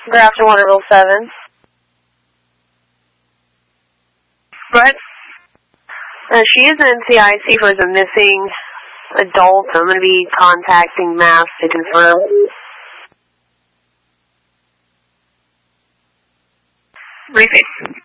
Grafton Waterville 7. What? She is in CIC for the missing adult. I'm going to be contacting MASS to confirm. Briefing.